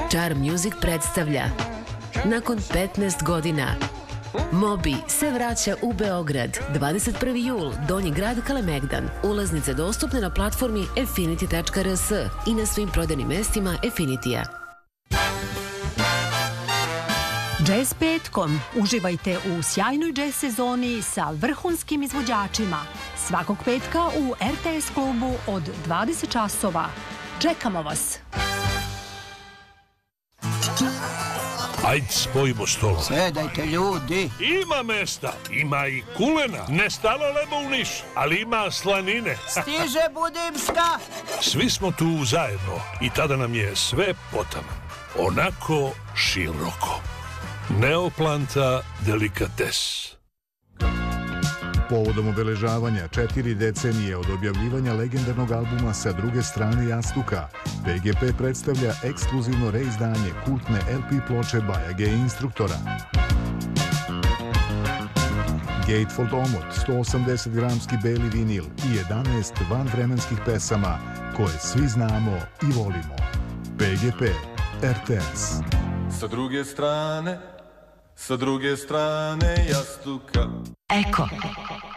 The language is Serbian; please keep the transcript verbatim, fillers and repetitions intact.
Char Music predstavlja nakon petnaest godina Moby se vraća u Beograd. dvadeset prvi jul, Donji grad, Kalemegdan. Ulaznice dostupne na platformi affinity tačka r s i na svim prodajnim mestima Affinitija. Jazz petkom. Uživajte u sjajnoj jazz sezoni sa vrhunskim izvođačima. Svakog petka u er te es klubu od dvadeset časova. Čekamo vas! Ajde, spojimo stolo. Sedajte, ljudi. Ima mesta, ima i kulena. Ne stalo lemo u Niš, ali ima slanine. Stiže Budimška. Svi smo tu zajedno i tada nam je sve potaman. Onako široko. Neoplanta delikates. Povodom obeležavanja četiri decenije od objavljivanja legendarnog albuma Sa druge strane jastuka, P G P predstavlja ekskluzivno reizdanje kultne el pe ploče Bajage i Instruktora. Gatefold omot, sto osamdeset gramski beli vinil i jedanaest vanvremenskih pesama koje svi znamo i volimo. P G P, er te es. Sa druge strane, sa druge strane jastuka. Eko.